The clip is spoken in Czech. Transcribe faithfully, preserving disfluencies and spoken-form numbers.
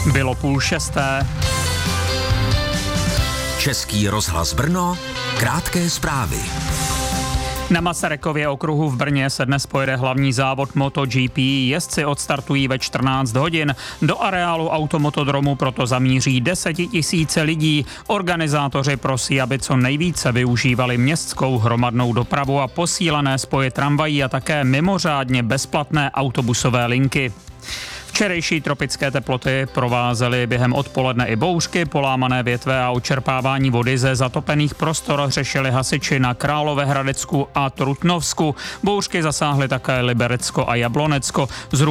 Bylo půl šesté. Český rozhlas Brno, krátké zprávy. Na Masarykově okruhu v Brně se dnes pojede hlavní závod MotoGP. Jezdci odstartují ve čtrnáct hodin. Do areálu automotodromu proto zamíří desetitisíce lidí. Organizátoři prosí, aby co nejvíce využívali městskou hromadnou dopravu a posílené spoje tramvají a také mimořádně bezplatné autobusové linky. Včerejší tropické teploty provázely během odpoledne i bouřky, polámané větve a očerpávání vody ze zatopených prostor řešili hasiči na Královéhradecku a Trutnovsku. Bouřky zasáhly také Liberecko a Jablonecko. Zhruba